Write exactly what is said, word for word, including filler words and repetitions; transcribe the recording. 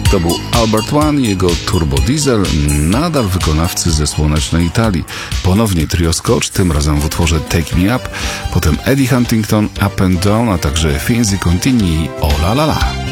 To był Albert One i jego Turbo Diesel, nadal wykonawcy ze słonecznej Italii. Ponownie trio Scotch, tym razem w utworze Take Me Up, potem Eddie Huntington, Up and Down, a także Finzi Contini, O La La La.